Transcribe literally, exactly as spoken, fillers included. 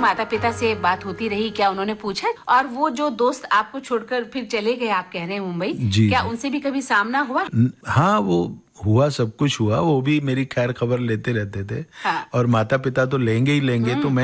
माता पिता से बात होती रही, क्या उन्होंने पूछा? और वो जो दोस्त आपको छोड़कर फिर चले गए, आप कह रहे हैं मुंबई, क्या जी। उनसे भी कभी सामना हुआ? हाँ, वो हुआ, सब कुछ हुआ। वो भी मेरी खैर खबर लेते रहते थे। हाँ। और माता पिता तो लेंगे ही लेंगे, तो मैं